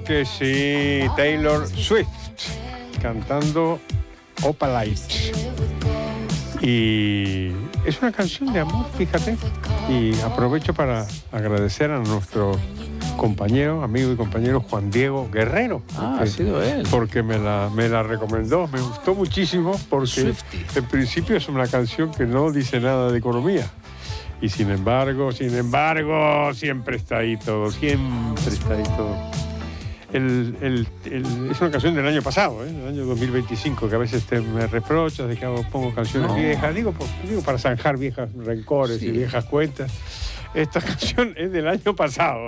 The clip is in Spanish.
que sí, Taylor Swift cantando Opalite. Y es una canción de amor, fíjate. Y aprovecho para agradecer a nuestro compañero, amigo y compañero Juan Diego Guerrero. Ha sido él. Porque me la recomendó, me gustó muchísimo porque Swiftie. en principio es una canción que no dice nada de economía. Y sin embargo, siempre está ahí todo, siempre está ahí todo. Es una canción del año pasado, del año 2025, que a veces me reprochas de que pongo canciones viejas. Digo para zanjar viejos rencores y viejas cuentas. Esta canción es del año pasado.